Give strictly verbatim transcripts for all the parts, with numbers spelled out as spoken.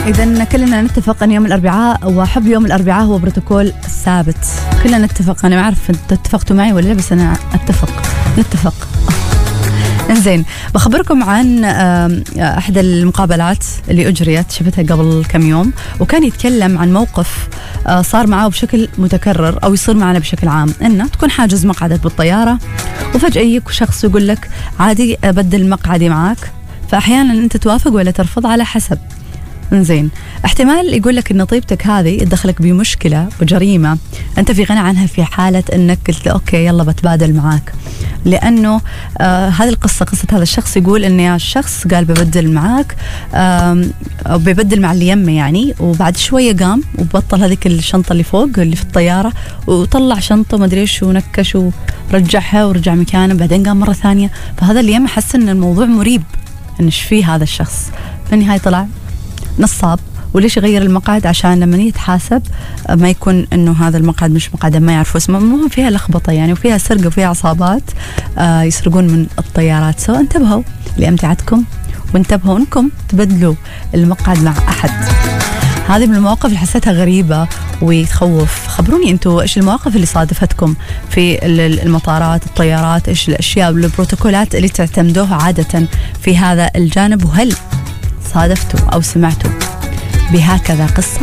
إذن كلنا نتفق أن يوم الأربعاء وحب يوم الأربعاء هو بروتوكول ثابت. كلنا نتفق. أنا ما أعرف أنت اتفقتوا معي ولا لا، بس أنا أتفق نتفق. إنزين، بخبركم عن أحد المقابلات اللي أجريت، شفتها قبل كم يوم، وكان يتكلم عن موقف صار معه بشكل متكرر أو يصير معنا بشكل عام، إنه تكون حاجز مقعدك بالطيارة وفجأة يجيك شخص يقول لك عادي أبدل مقعدي معاك، فأحيانا أنت توافق ولا ترفض على حسب. إنزين، احتمال يقول لك إن طيبتك هذه تدخلك بمشكلة وجريمة أنت في غنى عنها في حالة أنك قلت له أوكي يلا بتبادل معاك، لأنه آه هذه القصة قصة هذا الشخص يقول إن يا الشخص قال ببدل معاك آه أو ببدل مع اللي يمه يعني، وبعد شوية قام وبطل هذيك الشنطة اللي فوق اللي في الطيارة وطلع شنطة ما أدري إيش ونكش ورجعها ورجع مكانه، بعدين قام مرة ثانية. فهذا اللي يمه حس إن الموضوع مريب، إن إيش فيه هذا الشخص. في النهاية طلع نصاب، وليش يغير المقعد؟ عشان لما يتحاسب ما يكون انه هذا المقعد مش مقعد، ما يعرفوا اسمه. المهم فيها لخبطه يعني، وفيها سرقه وفيها عصابات آه يسرقون من الطيارات. سو انتبهوا لامتعتكم، وانتبهوا انكم تبدلوا المقعد مع احد. هذه من المواقف اللي حسيتها غريبه وتخوف. خبروني انتم ايش المواقف اللي صادفتكم في المطارات، الطيارات، ايش الاشياء والبروتوكولات اللي تعتمدوها عاده في هذا الجانب، وهل صادفتوا أو سمعتوا بهكذا قصة؟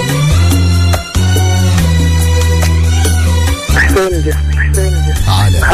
حسين جسمي حسين جسمي